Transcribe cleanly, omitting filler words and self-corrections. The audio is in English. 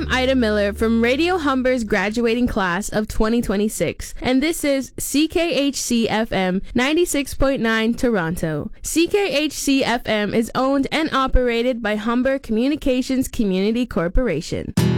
I'm Ida Miller from Radio Humber's graduating class of 2026, and this is CKHC FM 96.9 Toronto. CKHC FM is owned and operated by Humber Communications Community Corporation.